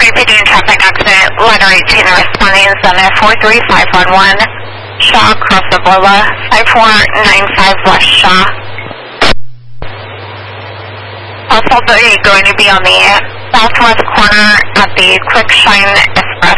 repeating traffic accident, letter 18 responding, Zenith 43511, Shaw, cross the Bola, 5495 West Shaw. Also, going to be on the southwest corner at the Quick Shine